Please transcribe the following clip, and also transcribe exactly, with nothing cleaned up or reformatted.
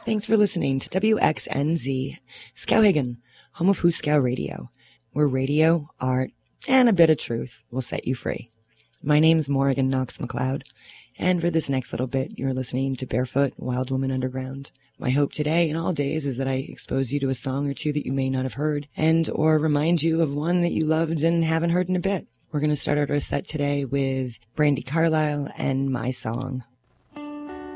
Thanks for listening to W X N Z, Skowhegan, home of Hooskow Radio, where radio, art, and a bit of truth will set you free. My name's Morrigan Knox McLeod, and for this next little bit, you're listening to Barefoot, Wild Woman Underground. My hope today and all days is that I expose you to a song or two that you may not have heard, and or remind you of one that you loved and haven't heard in a bit. We're going to start our set today with Brandi Carlile and My Song.